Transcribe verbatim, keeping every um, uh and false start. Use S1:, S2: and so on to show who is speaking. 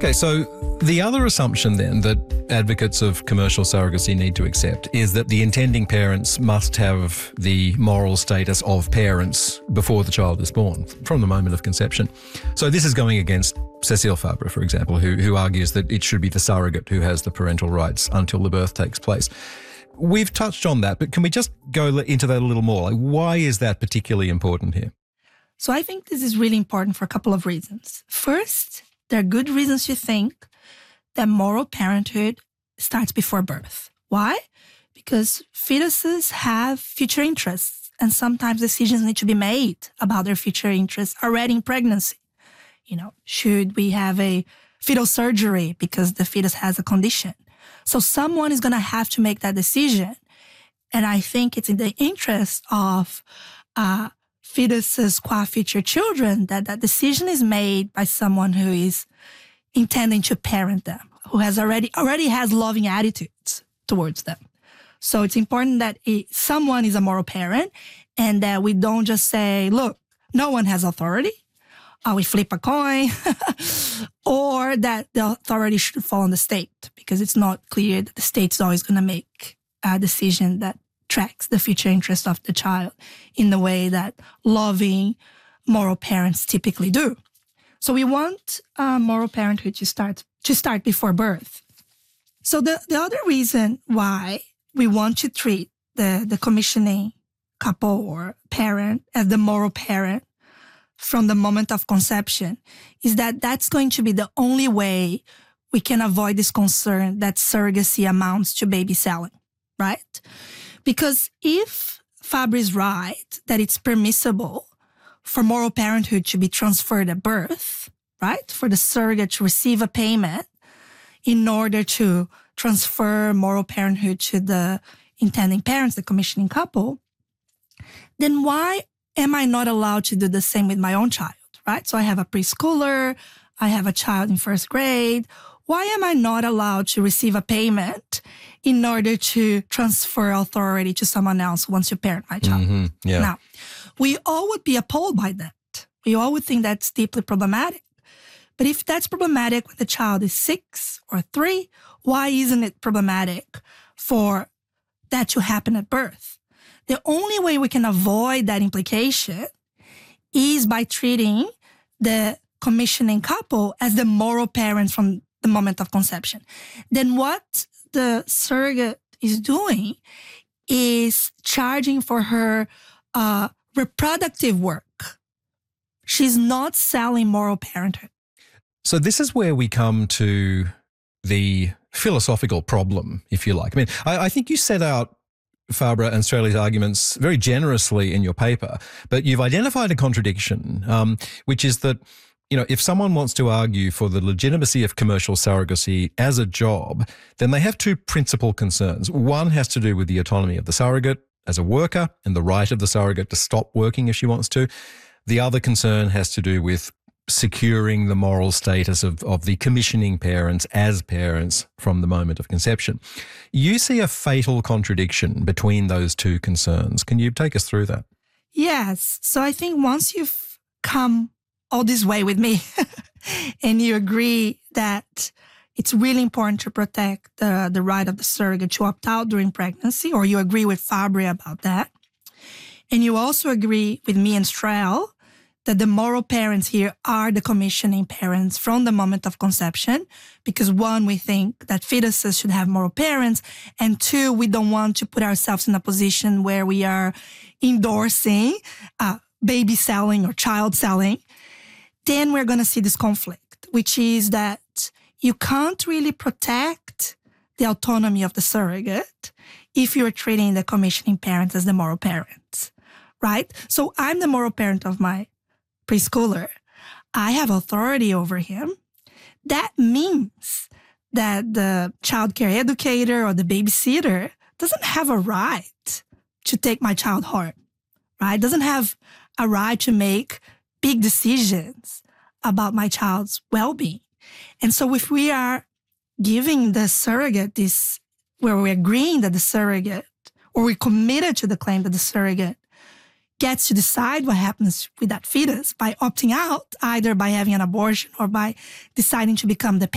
S1: Okay, so the other assumption then that advocates of commercial surrogacy need to accept is that the intending parents must have the moral status of parents before the child is born, from the moment of conception. So this is going against Cecile Fabre, for example, who, who argues that it should be the surrogate who has the parental rights until the birth takes place. We've touched on that, but can we just go into that a little more? Like, why is that particularly important here?
S2: So I think this is really important for a couple of reasons. First, there are good reasons to think that moral parenthood starts before birth. Why? Because fetuses have future interests, and sometimes decisions need to be made about their future interests already in pregnancy. You know, should we have a fetal surgery because the fetus has a condition? So someone is going to have to make that decision. And I think it's in the interest of uh, fetuses qua future children that that decision is made by someone who is intending to parent them, who has already already has loving attitudes towards them. So it's important that it, someone is a moral parent and that we don't just say, look, no one has authority. Uh, we flip a coin, or that the authority should fall on the state, because it's not clear that the state's always going to make a decision that tracks the future interest of the child in the way that loving moral parents typically do. So we want uh, moral parenthood to start to start before birth. So the, the other reason why we want to treat the, the commissioning couple or parent as the moral parent from the moment of conception is that that's going to be the only way we can avoid this concern that surrogacy amounts to baby selling, right? Because if Fabre is right that it's permissible for moral parenthood to be transferred at birth, right? For the surrogate to receive a payment in order to transfer moral parenthood to the intending parents, the commissioning couple, then why am I not allowed to do the same with my own child, right? So I have a preschooler, I have a child in first grade. Why am I not allowed to receive a payment in order to transfer authority to someone else who wants to parent my child?
S1: Mm-hmm, yeah.
S2: Now, we all would be appalled by that. We all would think that's deeply problematic. But if that's problematic when the child is six or three, why isn't it problematic for that to happen at birth? The only way we can avoid that implication is by treating the commissioning couple as the moral parents from the moment of conception. Then what the surrogate is doing is charging for her uh, reproductive work. She's not selling moral parenthood.
S1: So this is where we come to the philosophical problem, if you like. I mean, I, I think you set out Fabre and Straley's arguments very generously in your paper, but you've identified a contradiction, um, which is that, you know, if someone wants to argue for the legitimacy of commercial surrogacy as a job, then they have two principal concerns. One has to do with the autonomy of the surrogate as a worker and the right of the surrogate to stop working if she wants to. The other concern has to do with securing the moral status of, of the commissioning parents as parents from the moment of conception. You see a fatal contradiction between those two concerns. Can you take us through that?
S2: Yes. So I think once you've come all this way with me and you agree that it's really important to protect the, the right of the surrogate to opt out during pregnancy, or you agree with Fabre about that, and you also agree with me and Strel that the moral parents here are the commissioning parents from the moment of conception, because one, we think that fetuses should have moral parents, and two, we don't want to put ourselves in a position where we are endorsing uh, baby selling or child selling. Then we're going to see this conflict, which is that you can't really protect the autonomy of the surrogate if you're treating the commissioning parents as the moral parents, right? So I'm the moral parent of my preschooler. I have authority over him. That means that the childcare educator or the babysitter doesn't have a right to take my child home, right? Doesn't have a right to make big decisions about my child's well-being. And so if we are giving the surrogate this, where we're agreeing that the surrogate, or we're committed to the claim that the surrogate gets to decide what happens with that fetus by opting out, either by having an abortion or by deciding to become the